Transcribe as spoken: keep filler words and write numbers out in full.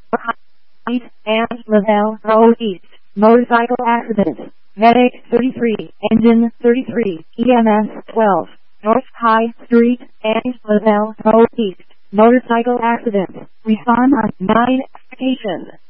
East and Lavelle Road East. Motorcycle accident. Medic thirty-three, engine thirty-three, E M S twelve. North High Street and Lavelle Road East. Motorcycle accident. Respond on nine station.